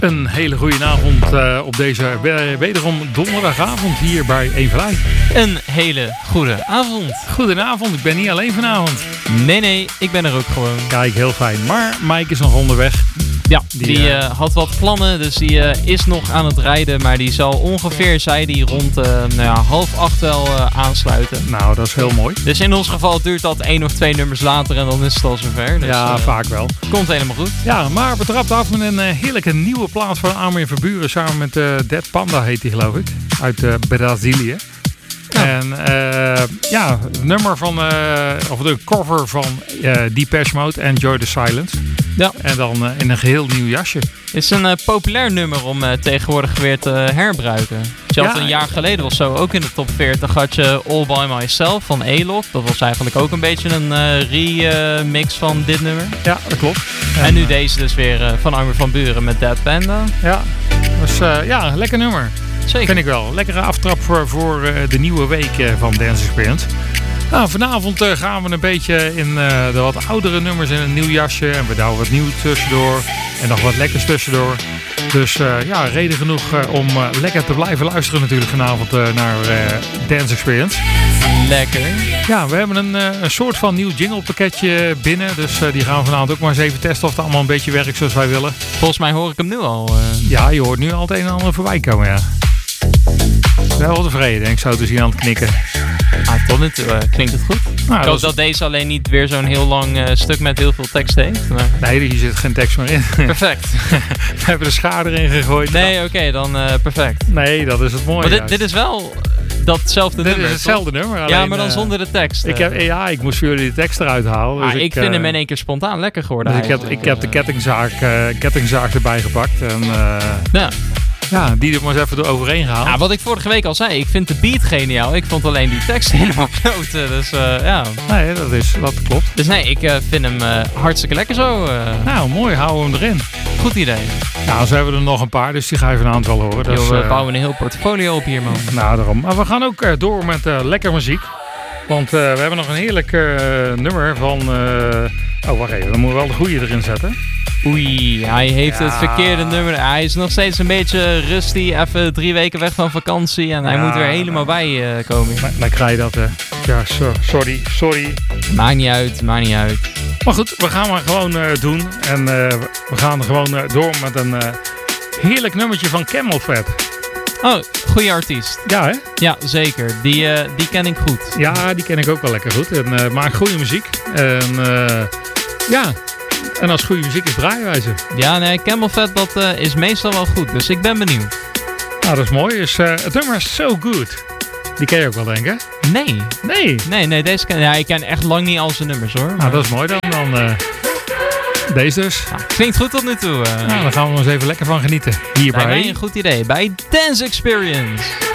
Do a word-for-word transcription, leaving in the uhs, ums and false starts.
Een hele goede avond uh, op deze uh, wederom donderdagavond hier bij Evenlei. Een hele goede avond. Goedenavond, ik ben niet alleen vanavond. Nee, nee, ik ben er ook gewoon. Kijk, heel fijn. Maar Mike is nog onderweg. Ja, die, die uh, had wat plannen, dus die uh, is nog aan het rijden. Maar die zal ongeveer, zei die, rond uh, nou ja, half acht wel uh, aansluiten. Nou, dat is heel mooi. Dus in ons geval duurt dat één of twee nummers later en dan is het al zover. Dus, ja, uh, vaak wel. Komt helemaal goed. Ja, maar we trappen af met een uh, heerlijke nieuwe plaat van Armin van Buuren. Samen met uh, Dead Panda heet die, geloof ik. Uit uh, Brazilië. Ja. En uh, ja, het nummer van, uh, of de cover van uh, Depeche Mode, Enjoy the Silence. Ja. En dan uh, in een geheel nieuw jasje. Het is een uh, populair nummer om uh, tegenwoordig weer te herbruiken. Je had ja, een jaar geleden of zo ook in de top veertig had je All By Myself van A-Lock. Dat was eigenlijk ook een beetje een uh, remix van dit nummer. Ja, dat klopt. En, en nu uh, deze dus weer uh, van Armin van Buuren met Dead Panda. Ja, dus uh, ja, een lekker nummer. Zeker. Vind ik wel. Lekkere aftrap voor, voor uh, de nieuwe week uh, van Dance Experience. Nou, vanavond uh, gaan we een beetje in uh, de wat oudere nummers in een nieuw jasje. En we douwen wat nieuw tussendoor. En nog wat lekkers tussendoor. Dus uh, ja, reden genoeg uh, om uh, lekker te blijven luisteren natuurlijk vanavond uh, naar uh, Dance Experience. Lekker. Ja, we hebben een, uh, een soort van nieuw jinglepakketje binnen. Dus uh, die gaan we vanavond ook maar eens even testen of het allemaal een beetje werkt zoals wij willen. Volgens mij hoor ik hem nu al. Uh... Ja, je hoort nu al het een en ander voorbij komen, ja. Wel tevreden, denk ik, zo te zien aan het knikken. Ah, tot nu toe uh, klinkt het goed. Nou, ik hoop dat, dat deze alleen niet weer zo'n heel lang uh, stuk met heel veel tekst heeft. Maar... Nee, hier zit geen tekst meer in. Perfect. We hebben de schaar erin gegooid. Nee, oké, okay, dan uh, perfect. Nee, dat is het mooie. Maar dit, dit is wel datzelfde dit nummer. Dit is hetzelfde toch? nummer. Alleen, ja, maar dan zonder de tekst. Ik heb, ja, ik moest voor jullie de tekst eruit halen. Dus ah, ik, ik vind uh, hem in één keer spontaan lekker geworden. Dus ik heb, ik heb de kettingzaag, uh, kettingzaag erbij gepakt. En, uh, ja. Ja, die er maar eens even door overheen gehaald. Ja, wat ik vorige week al zei, ik vind de beat geniaal. Ik vond alleen die tekst helemaal kloten. Dus uh, ja. Nee, dat, is, dat klopt. Dus nee, ik uh, vind hem uh, hartstikke lekker zo. Uh. Nou, mooi. Houden we hem erin. Goed idee. Nou, zo hebben we er nog een paar, dus die ga je vanavond wel horen. Dus, Yo, we uh, bouwen een heel portfolio op hier, man. Nou, daarom. Maar we gaan ook uh, door met uh, lekker muziek. Want uh, we hebben nog een heerlijk uh, nummer van... Uh... Oh, wacht even. Dan moeten we wel de goede erin zetten. Oei, hij heeft ja. het verkeerde nummer. Hij is nog steeds een beetje rusty. Even drie weken weg van vakantie. En hij ja, moet er helemaal bij uh, komen. Maar, dan krijg je dat, hè. Ja, so, sorry, sorry. Maakt niet uit, maakt niet uit. Maar goed, we gaan maar gewoon uh, doen. En uh, we gaan er gewoon uh, door met een uh, heerlijk nummertje van Camel Fat. Oh, goede artiest. Ja, hè? Ja, zeker. Die, uh, die ken ik goed. Ja, die ken ik ook wel lekker goed. En uh, maakt goede muziek. En uh, ja... En als goede muziek is draaiwijze. Ja, nee, Camel Fat, dat uh, is meestal wel goed. Dus ik ben benieuwd. Nou, dat is mooi. Dus, uh, het nummer is So Good. Die ken je ook wel, denk ik? Nee. Nee? Nee, nee, deze ken, ja, ik ken echt lang niet al zijn nummers, hoor. Maar... Nou, dat is mooi dan. Dan uh, deze dus. Ja, klinkt goed tot nu toe. Uh. Nou, dan gaan we ons even lekker van genieten. Hierbij. Lijkt mij een goed idee. Bij Dance Experience.